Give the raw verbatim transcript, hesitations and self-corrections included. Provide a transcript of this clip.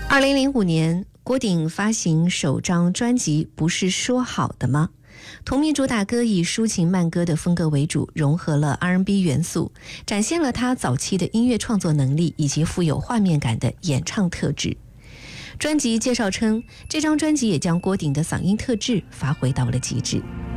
二零零五年，郭顶发行首张专辑《不是说好的吗》，同名主打歌以抒情慢歌的风格为主，融合了 R and B 元素，展现了他早期的音乐创作能力以及富有画面感的演唱特质。专辑介绍称，这张专辑也将郭顶的嗓音特质发挥到了极致。